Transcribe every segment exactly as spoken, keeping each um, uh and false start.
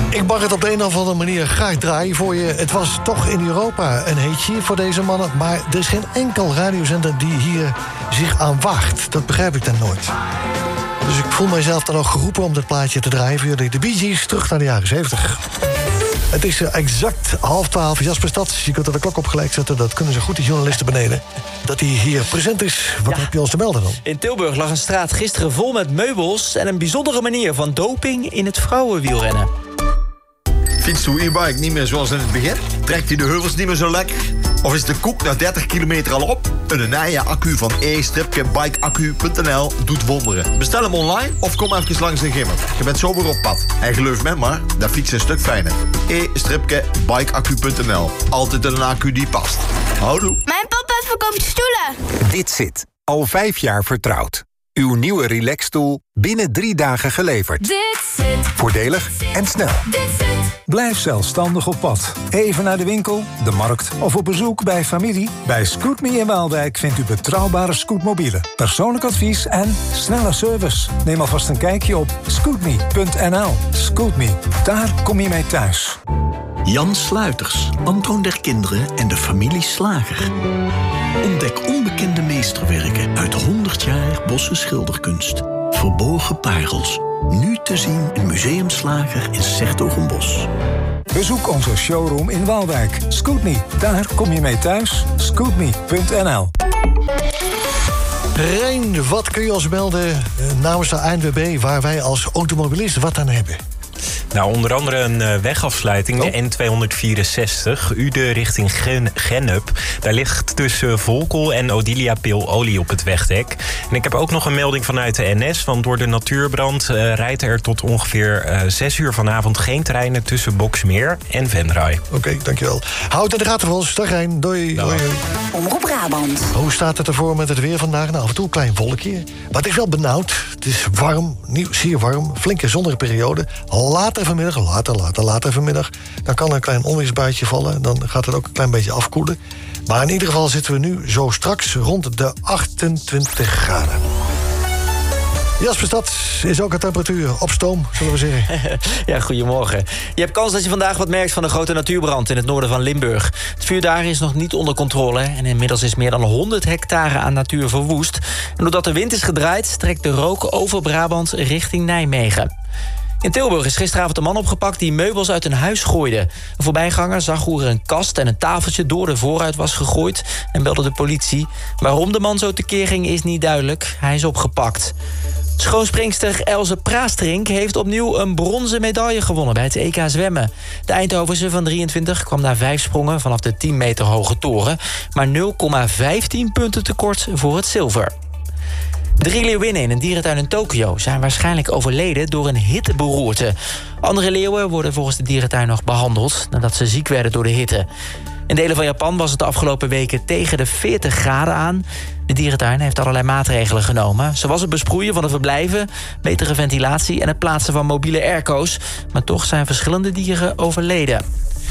Ik mag het op de een of andere manier graag draaien voor je. Het was toch in Europa een heetje voor deze mannen. Maar er is geen enkel radiozender die hier zich aan waagt. Dat begrijp ik dan nooit. Dus ik voel mijzelf dan ook geroepen om dit plaatje te draaien voor jullie. De Bee Gees, terug naar de jaren zeventig. Het is exact half twaalf. Jasper Stads, je kunt er de klok op gelijk zetten. Dat kunnen ze goed, die journalisten beneden. Dat hij hier present is. Wat ja. heb je ons te melden dan? In Tilburg lag een straat gisteren vol met meubels... en een bijzondere manier van doping in het vrouwenwielrennen. Fietst uw e-bike niet meer zoals in het begin? Trekt hij de heuvels niet meer zo lekker? Of is de koek na dertig kilometer al op? Een Naya-accu van e bike accu punt n l doet wonderen. Bestel hem online of kom even langs de Gimmer. Je bent zo weer op pad. En geloof me maar, dat fietsen een stuk fijner. e bike accu punt n l. Altijd een accu die past. Houdoe. Mijn papa verkoopt stoelen. Dit zit. Al vijf jaar vertrouwd. Uw nieuwe relaxstoel binnen drie dagen geleverd. Dit zit. Voordelig en snel. Dit zit. Blijf zelfstandig op pad. Even naar de winkel, de markt of op bezoek bij familie. Bij Scootme in Waalwijk vindt u betrouwbare scootmobielen, persoonlijk advies en snelle service. Neem alvast een kijkje op scootme punt n l. Scootme, daar kom je mee thuis. Jan Sluiters, Antoon der Kinderen en de familie Slager. Ontdek onbekende meesterwerken uit honderd jaar Bosse schilderkunst. Verborgen parels. Nu te zien in Museum Slager in 's-Hertogenbosch. Bezoek onze showroom in Waalwijk. Scootme, daar kom je mee thuis. Scootme punt n l. Rein, wat kun je ons melden namens de A N W B... waar wij als automobilist wat aan hebben? Nou, onder andere een uh, wegafsluiting, oh. de N tweehonderdvierenzestig, Uden richting Gen- Gennep. Daar ligt tussen Volkel en Odilia Pil olie op het wegdek. En ik heb ook nog een melding vanuit de N S, want door de natuurbrand uh, rijdt er tot ongeveer uh, zes uur vanavond geen treinen tussen Boksmeer en Venray. Oké, okay, dankjewel. Houd in de gaten voor ons. Dag Rijn, doei. Dag. doei. Omroep Brabant. Hoe staat het ervoor met het weer vandaag? Nou, af en toe een klein wolkje. Maar het is wel benauwd. Het is warm, nieuw, zeer warm. Flinke zonnige periode. Later vanmiddag, later, later, later vanmiddag... dan kan er een klein onweersbuitje vallen. Dan gaat het ook een klein beetje afkoelen. Maar in ieder geval zitten we nu zo straks rond de achtentwintig graden. Jasper Stad is ook een temperatuur op stoom, zullen we zeggen. Ja, goedemorgen. Je hebt kans dat je vandaag wat merkt van een grote natuurbrand in het noorden van Limburg. Het vuur daar is nog niet onder controle en inmiddels is meer dan honderd hectare aan natuur verwoest. En doordat de wind is gedraaid, trekt de rook over Brabant richting Nijmegen. In Tilburg is gisteravond een man opgepakt die meubels uit een huis gooide. Een voorbijganger zag hoe er een kast en een tafeltje door de voorruit was gegooid en belde de politie. Waarom de man zo tekeer ging is niet duidelijk. Hij is opgepakt. Schoonspringster Else Praastrink heeft opnieuw een bronzen medaille gewonnen bij het E K zwemmen. De Eindhovense van drieëntwintig kwam na vijf sprongen vanaf de tien meter hoge toren, maar nul komma vijftien punten tekort voor het zilver. Drie leeuwinnen in een dierentuin in Tokio zijn waarschijnlijk overleden door een hitteberoerte. Andere leeuwen worden volgens de dierentuin nog behandeld nadat ze ziek werden door de hitte. In delen van Japan was het de afgelopen weken tegen de veertig graden aan. De dierentuin heeft allerlei maatregelen genomen. Zoals het besproeien van de verblijven, betere ventilatie en het plaatsen van mobiele airco's. Maar toch zijn verschillende dieren overleden.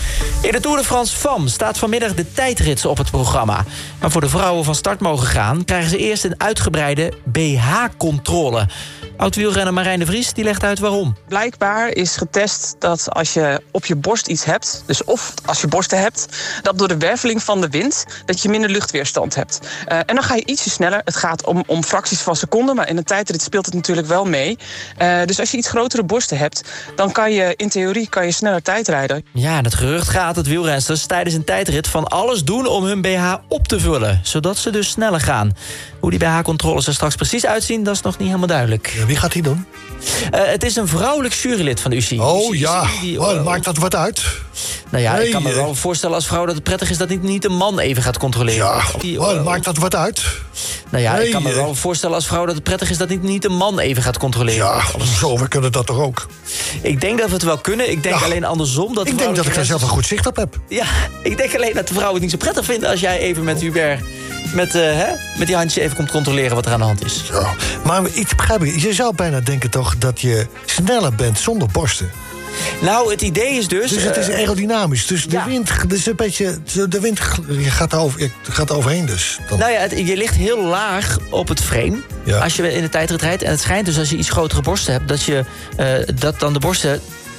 In de Tour de France Femme staat vanmiddag de tijdrit op het programma. Maar voor de vrouwen van start mogen gaan, krijgen ze eerst een uitgebreide B H-controle. Oud-wielrenner Marijn de Vries die legt uit waarom. Blijkbaar is getest dat als je op je borst iets hebt, dus of als je borsten hebt, dat door de werveling van de wind, dat je minder luchtweerstand hebt. Uh, en dan ga je ietsje sneller. Het gaat om, om fracties van seconden, maar in een tijdrit speelt het natuurlijk wel mee. Uh, dus als je iets grotere borsten hebt, dan kan je in theorie kan je sneller tijd rijden. Ja, en het gerucht gaat dat wielrensters tijdens een tijdrit van alles doen om hun B H op te vullen, zodat ze dus sneller gaan. Hoe die B H-controles er straks precies uitzien, dat is nog niet helemaal duidelijk. Ja, wie gaat die doen? Uh, het is een vrouwelijk jurylid van de U C I. Oh U C I, ja, die, oh, uh, maakt dat wat uit? Nou ja, nee, ik kan me wel voorstellen als vrouw dat het prettig is dat niet, niet een man even gaat controleren. Ja, die, oh, uh, maakt dat wat uit? Nou ja, nee, ik kan me wel voorstellen als vrouw dat het prettig is dat niet, niet een man even gaat controleren. Ja, zo, we kunnen dat toch ook? Ik denk dat we het wel kunnen. Ik denk ja, alleen andersom. Dat ik denk dat ik daar zelf een goed zicht op heb. Ja, ik denk alleen dat de vrouwen het niet zo prettig vinden als jij even met Hubert met, uh, hè, met die handje even komt controleren wat er aan de hand is. Ja, maar iets begrijp ik. Je zou bijna denken toch dat je sneller bent zonder borsten. Nou, het idee is dus... Dus het is aerodynamisch. Dus de ja. wind, dus een beetje, de wind je gaat, over, je gaat overheen dus. Dan. Nou ja, het, je ligt heel laag op het frame Ja. als je in de tijdrit rijdt. En het schijnt dus als je iets grotere borsten hebt, dat, je, uh, dat dan de borsten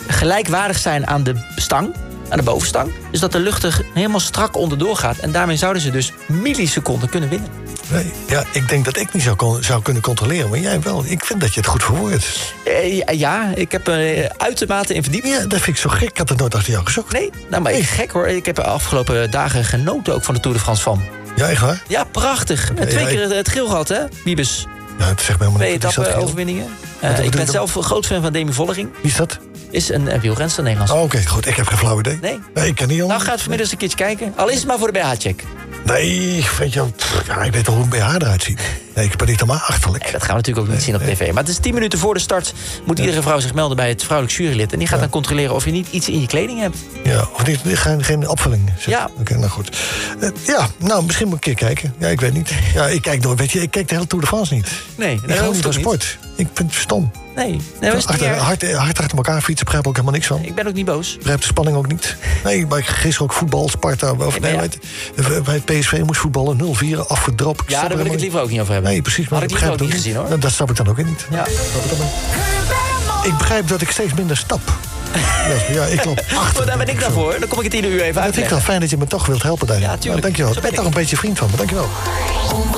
gelijkwaardig zijn aan de stang, aan de bovenstang. Dus dat de lucht er helemaal strak onderdoor gaat. En daarmee zouden ze dus milliseconden kunnen winnen. Nee, ja, ik denk dat ik niet zou, kon, zou kunnen controleren, maar jij wel. Ik vind dat je het goed verwoordt. Eh, ja, ja, ik heb er uh, uitermate in verdiept. Ja, dat vind ik zo gek. Ik had het nooit achter jou gezocht. Nee, nou, maar Nee. gek hoor. Ik heb de afgelopen dagen genoten ook van de Tour de France van. Ja, echt waar? Ja, prachtig. Ja, Twee ja, keer ik- het, het geel gehad, hè, Wiebes? Ja, het zegt me helemaal Twee niks. Wie is dat etappe geel? overwinningen. Wat Uh, ik bedoel ben je zelf een groot fan van Demi Vollering. Wie is dat? Is een uh, wielrenster Nederlands. Oh, oké, goed. Ik heb geen flauw idee. Nee. Nee, ik ken niet al. Nou, ga het vanmiddag eens een keertje kijken. Al is het maar voor de B H-check. Nee, weet je, pff, ja, ik weet toch hoe een B H eruit ziet. Nee, ik ben niet helemaal achterlijk. Nee, dat gaan we natuurlijk ook niet zien op tv. Maar het is tien minuten voor de start. Moet iedere vrouw zich melden bij het vrouwelijk jurylid. En die gaat dan controleren of je niet iets in je kleding hebt. Ja, of niet, geen, geen opvulling. zeg. Ja. Oké, nou goed. Uh, ja, nou, misschien moet ik een keer kijken. Ja, ik weet niet. Ja, ik kijk nooit, weet je, ik kijk de hele Tour de France niet. Nee, Ik hou niet van sport. Ik vind het stom. Nee, nee dat is niet Achter, erg. hard, hard achter elkaar fietsen, begrijp ik ook helemaal niks van. Ik ben ook niet boos. Begrijp de spanning ook niet. Nee, maar gisteren ook voetbal, Sparta. Of, Nee, nee, maar weet- bij P S V moest voetballen, nul vier, afgedropt. Ja, daar wil ik het liever ook niet over hebben. Nee, precies. Maar Had ik ik liever begrijp ook het niet gezien, hoor. Nou, dat snap ik dan ook weer niet. Ja. Snap ik dan ook. Ik begrijp dat ik steeds minder stap. Ja, ja, ik loop achter. Maar daar ben ik dan voor. Dan kom ik het ieder uur even Dat vind ik uitleggen. wel fijn dat je me toch wilt helpen, Daniel. Ja, tuurlijk. Nou, dankjewel. Zo Ik ben ben toch ik. een beetje vriend van me. Dankjewel.